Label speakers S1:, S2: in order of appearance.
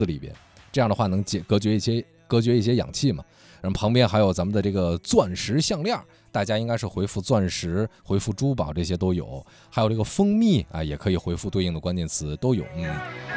S1: 里边，这样的话能隔绝一些氧气嘛。然后旁边还有咱们的这个钻石项链，大家应该是回复钻石、回复珠宝这些都有，还有这个蜂蜜啊，也可以回复对应的关键词都有。